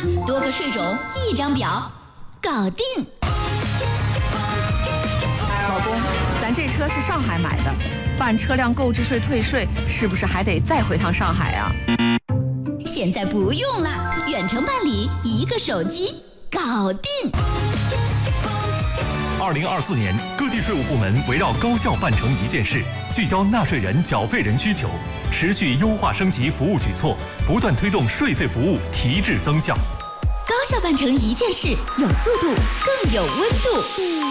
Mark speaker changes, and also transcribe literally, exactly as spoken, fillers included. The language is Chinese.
Speaker 1: 多个税种一张表，搞定。
Speaker 2: 老公，咱这车是上海买的，办车辆购置税退税是不是还得再回趟上海啊？
Speaker 1: 现在不用了，远程办理，一个手机搞定。
Speaker 3: 二零二四年，各地税务部门围绕高效办成一件事，聚焦纳税人、缴费人需求，持续优化升级服务举措，不断推动税费服务提质增效。
Speaker 1: 高效办成一件事，有速度，更有温度。